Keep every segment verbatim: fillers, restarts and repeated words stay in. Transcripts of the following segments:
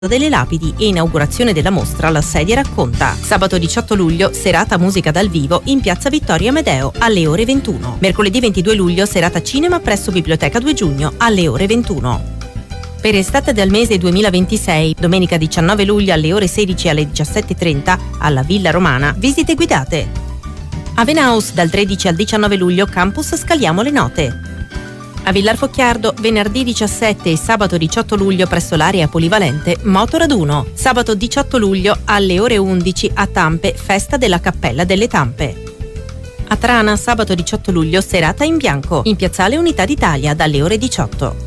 delle lapidi e inaugurazione della mostra La Sedia Racconta. Sabato diciotto luglio, serata musica dal vivo in piazza Vittorio Amedeo alle ore ventuno. Mercoledì ventidue luglio, serata cinema presso Biblioteca due giugno alle ore ventuno. Per estate del mese duemilaventisei, domenica diciannove luglio alle ore sedici e alle diciassette e trenta alla Villa Romana, visite guidate. A Venaus dal tredici al diciannove luglio, campus Scaliamo le Note. A Villar Focchiardo, venerdì diciassette e sabato diciotto luglio presso l'area polivalente Motoraduno. Sabato diciotto luglio alle ore undici a Tampe, festa della Cappella delle Tampe. A Trana, sabato diciotto luglio, serata in bianco, in piazzale Unità d'Italia dalle ore diciotto.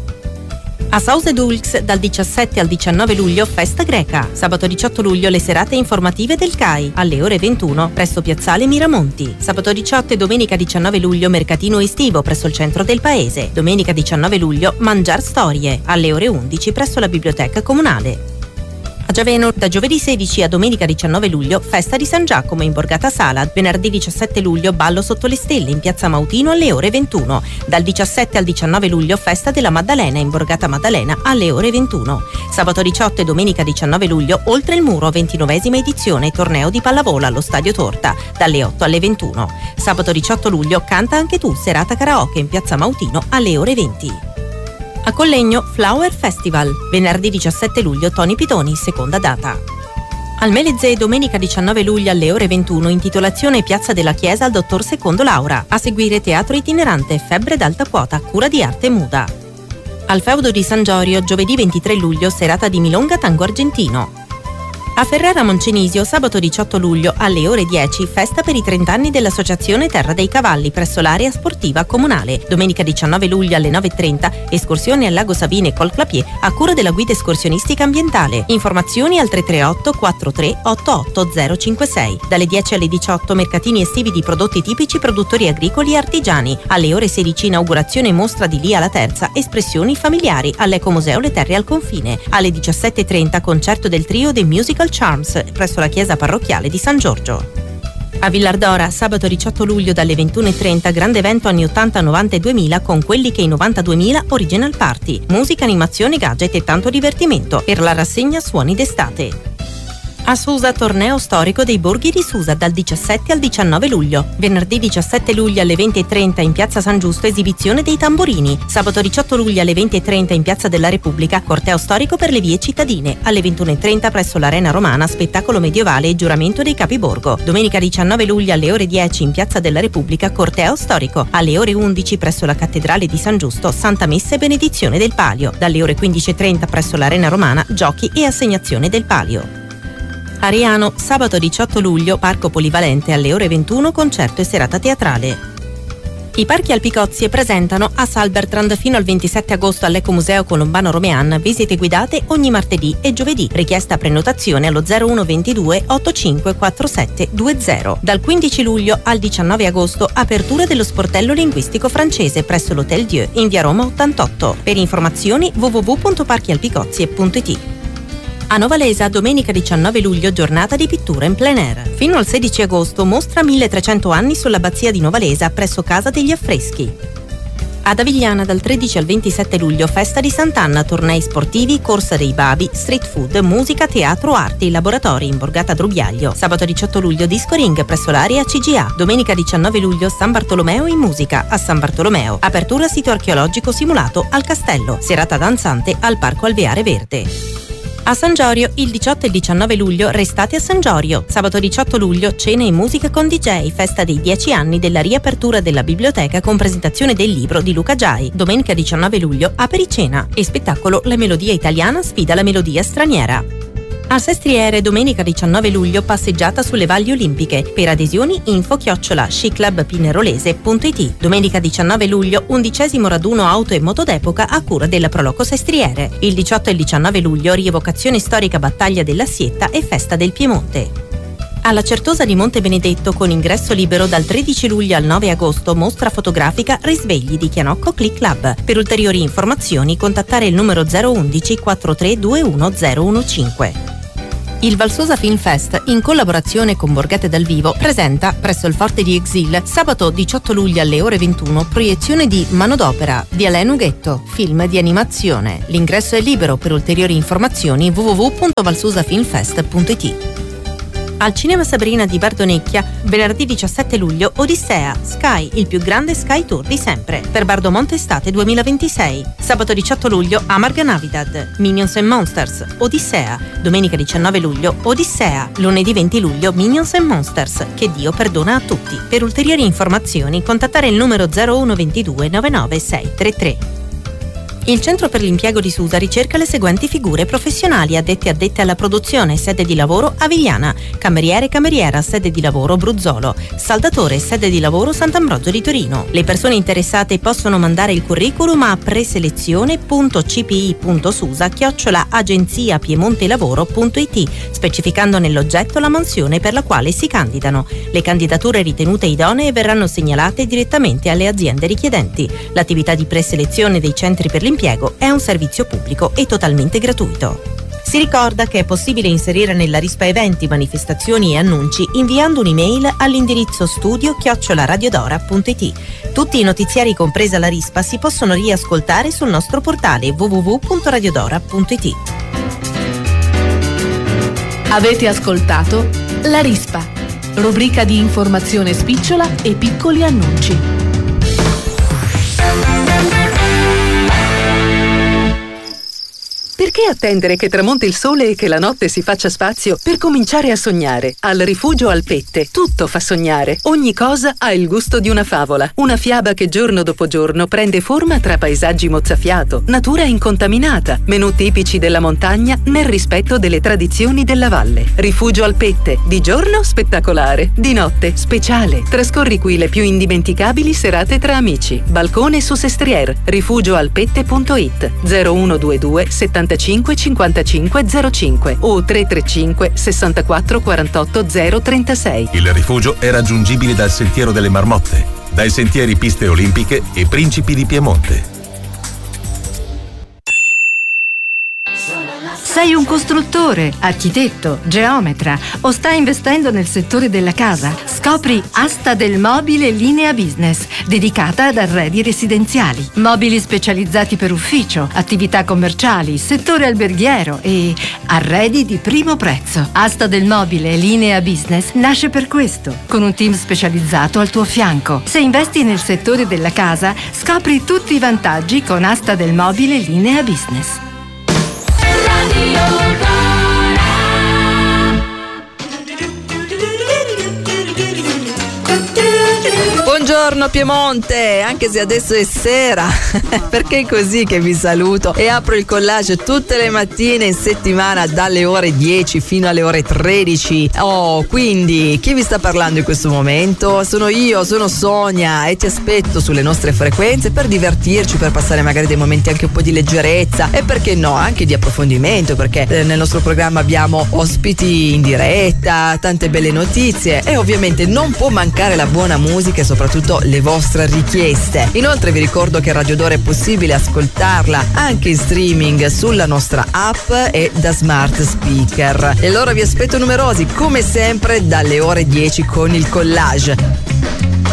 A Saus-Dulx dal diciassette al diciannove luglio, festa greca. Sabato diciotto luglio le serate informative del C A I alle ore ventuno presso piazzale Miramonti. Sabato diciotto e domenica diciannove luglio, mercatino estivo presso il centro del paese. Domenica diciannove luglio, Mangiar Storie alle ore undici presso la biblioteca comunale. A Giaveno, da giovedì sedici a domenica diciannove luglio, festa di San Giacomo in Borgata Sala. Venerdì diciassette luglio, ballo sotto le stelle in piazza Mautino alle ore ventuno. Dal diciassette al diciannove luglio, festa della Maddalena in Borgata Maddalena alle ore ventuno. Sabato diciotto e domenica diciannove luglio, Oltre il Muro, ventinovesima edizione, torneo di pallavolo allo Stadio Torta dalle otto alle ventuno. Sabato diciotto luglio, Canta anche tu, serata karaoke in piazza Mautino alle ore venti. A Collegno, Flower Festival, venerdì diciassette luglio, Toni Pitoni, seconda data. Al Melezze, domenica diciannove luglio alle ore ventuno, intitolazione Piazza della Chiesa al dottor Secondo Laura. A seguire teatro itinerante, Febbre d'alta quota, cura di Arte Muda. Al Feudo di San Giorgio, giovedì ventitré luglio, serata di Milonga Tango Argentino. A Ferrara Moncenisio, sabato diciotto luglio alle ore dieci, festa per i trenta anni dell'Associazione Terra dei Cavalli presso l'area sportiva comunale. Domenica diciannove luglio alle nove e trenta, escursioni al Lago Sabine col Clapier a cura della guida escursionistica ambientale. Informazioni al tre tre otto quattro tre otto otto zero cinque sei. Dalle dieci alle diciotto, mercatini estivi di prodotti tipici produttori agricoli e artigiani. Alle ore sedici, inaugurazione mostra di Lia la Terza, espressioni familiari all'Ecomuseo Le Terre al Confine. Alle diciassette e trenta, concerto del trio The Musical Charms presso la chiesa parrocchiale di San Giorgio. A Villardora, sabato diciotto luglio dalle ventuno e trenta, grande evento anni ottanta, novanta e duemila con quelli che i novantaduemila Original Party, musica, animazione, gadget e tanto divertimento per la rassegna Suoni d'estate. A Susa, torneo storico dei borghi di Susa dal diciassette al diciannove luglio. Venerdì diciassette luglio alle venti e trenta in piazza San Giusto, esibizione dei tamborini. Sabato diciotto luglio alle venti e trenta in piazza della Repubblica, corteo storico per le vie cittadine. Alle ventuno e trenta presso l'Arena Romana, spettacolo medievale e giuramento dei capiborgo. Domenica diciannove luglio alle ore dieci in piazza della Repubblica, corteo storico. Alle ore undici presso la cattedrale di San Giusto, Santa Messa e benedizione del Palio. Dalle ore quindici e trenta presso l'Arena Romana, giochi e assegnazione del Palio. Ariano, sabato diciotto luglio, Parco Polivalente alle ore ventuno, concerto e serata teatrale. I parchi Alpicozie presentano a Salbertrand fino al ventisette agosto all'Ecomuseo Colombano Romean visite guidate ogni martedì e giovedì. Richiesta prenotazione allo zero uno ventidue ottantacinque quarantasette venti. Dal quindici luglio al diciannove agosto, apertura dello sportello linguistico francese presso l'Hotel Dieu in via Roma ottantotto. Per informazioni w w w punto parchi alpicozie punto i t. A Novalesa, domenica diciannove luglio, giornata di pittura in plein air. Fino al sedici agosto, mostra milletrecento anni sull'abbazia di Novalesa presso Casa degli Affreschi. Ad Avigliana, dal tredici al ventisette luglio, festa di Sant'Anna, tornei sportivi, corsa dei babi, street food, musica, teatro, arti, laboratori in Borgata Drughiaglio. Sabato diciotto luglio, disco ring presso l'area C G A. Domenica diciannove luglio, San Bartolomeo in musica a San Bartolomeo. Apertura sito archeologico simulato al castello. Serata danzante al Parco Alveare Verde. A San Giorgio, il diciotto e il diciannove luglio, restate a San Giorgio. Sabato diciotto luglio, cena e musica con D J, festa dei dieci anni della riapertura della biblioteca con presentazione del libro di Luca Giai. Domenica diciannove luglio, apericena e spettacolo La melodia italiana sfida la melodia straniera. A Sestriere, domenica diciannove luglio, passeggiata sulle valli olimpiche. Per adesioni info chiocciola sciclubpinerolese punto i t. Domenica diciannove luglio, undicesimo raduno auto e moto d'epoca a cura della Proloco Sestriere. Il diciotto e il diciannove luglio, rievocazione storica battaglia della Sietta e festa del Piemonte. Alla Certosa di Monte Benedetto, con ingresso libero dal tredici luglio al nove agosto, mostra fotografica Risvegli di Chianocco Click Club. Per ulteriori informazioni contattare il numero zero uno uno quattro tre due uno zero uno cinque. Il Valsusa Film Fest, in collaborazione con Borghete dal Vivo, presenta presso il Forte di Exil sabato diciotto luglio alle ore ventuno proiezione di Manodopera di Alain Huguetto, film di animazione. L'ingresso è libero. Per ulteriori informazioni w w w punto valsusafilmfest punto i t. Al Cinema Sabrina di Bardonecchia, venerdì diciassette luglio, Odissea, Sky, il più grande Sky Tour di sempre, per Bardomonte Estate duemilaventisei. Sabato diciotto luglio, Amarga Navidad, Minions and Monsters, Odissea. Domenica diciannove luglio, Odissea. Lunedì venti luglio, Minions and Monsters, che Dio perdona a tutti. Per ulteriori informazioni, contattare il numero zero uno ventidue novantanove sei trentatré. Il Centro per l'Impiego di Susa ricerca le seguenti figure professionali: addetti e addette alla produzione, sede di lavoro Avigliana, cameriere e cameriera, sede di lavoro Bruzzolo, saldatore, sede di lavoro Sant'Ambrogio di Torino. Le persone interessate possono mandare il curriculum a preselezione punto c p i punto susa chiocciola agenzia piemontelavoro punto i t, specificando nell'oggetto la mansione per la quale si candidano. Le candidature ritenute idonee verranno segnalate direttamente alle aziende richiedenti. L'attività di preselezione dei centri per l'impiego è un servizio pubblico e totalmente gratuito. Si ricorda che è possibile inserire nella rispa eventi, manifestazioni e annunci inviando un'email all'indirizzo studio chiocciola radiodora punto i t. Tutti i notiziari, compresa la rispa, si possono riascoltare sul nostro portale w w w punto radiodora punto i t. Avete ascoltato La Rispa, rubrica di informazione spicciola e piccoli annunci. Perché attendere che tramonti il sole e che la notte si faccia spazio per cominciare a sognare? Al Rifugio Alpette tutto fa sognare. Ogni cosa ha il gusto di una favola. Una fiaba che giorno dopo giorno prende forma tra paesaggi mozzafiato, natura incontaminata, menù tipici della montagna nel rispetto delle tradizioni della valle. Rifugio Alpette, di giorno spettacolare, di notte speciale. Trascorri qui le più indimenticabili serate tra amici. Balcone su Sestriere, rifugioalpette punto i t, zero uno due due settantacinque cinquantacinque zero cinque o tre tre cinque sessantaquattro quarantotto zero trentasei. Il rifugio è raggiungibile dal Sentiero delle Marmotte, dai sentieri Piste Olimpiche e Principi di Piemonte. Sei un costruttore, architetto, geometra o stai investendo nel settore della casa? Scopri Asta del Mobile Linea Business, dedicata ad arredi residenziali. Mobili specializzati per ufficio, attività commerciali, settore alberghiero e arredi di primo prezzo. Asta del Mobile Linea Business nasce per questo, con un team specializzato al tuo fianco. Se investi nel settore della casa, scopri tutti i vantaggi con Asta del Mobile Linea Business. Buongiorno Piemonte, anche se adesso è sera, perché è così che vi saluto e apro il collage tutte le mattine in settimana dalle ore dieci fino alle ore tredici. Oh, quindi chi vi sta parlando in questo momento? Sono io, sono Sonia e ti aspetto sulle nostre frequenze per divertirci, per passare magari dei momenti anche un po' di leggerezza e perché no, anche di approfondimento, perché eh, nel nostro programma abbiamo ospiti in diretta, tante belle notizie e ovviamente non può mancare la buona musica e soprattutto le vostre richieste. Inoltre vi ricordo che Radio Dora è possibile ascoltarla anche in streaming sulla nostra app e da smart speaker. E allora vi aspetto numerosi come sempre dalle ore dieci con il collage.